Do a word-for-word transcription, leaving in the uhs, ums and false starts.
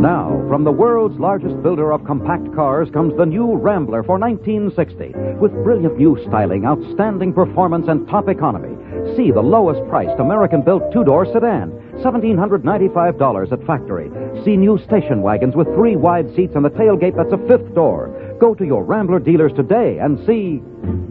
Now, from the world's largest builder of compact cars comes the new Rambler for nineteen sixty. With brilliant new styling, outstanding performance, and top economy. See the lowest-priced American-built two-door sedan, one thousand seven hundred ninety-five dollars at factory. See new station wagons with three wide seats and the tailgate that's a fifth door. Go to your Rambler dealers today and see...